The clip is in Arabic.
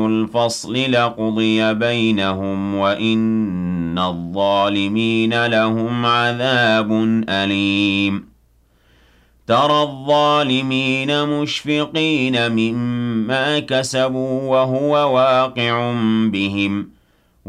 الْفَصْلِ لَقُضِيَ بَيْنَهُمْ وَإِنَّ الظَّالِمِينَ لَهُمْ عَذَابٌ أَلِيمٌ تَرَى الظَّالِمِينَ مُشْفِقِينَ مِمَّا كَسَبُوا وَهُوَ وَاقِعٌ بِهِمْ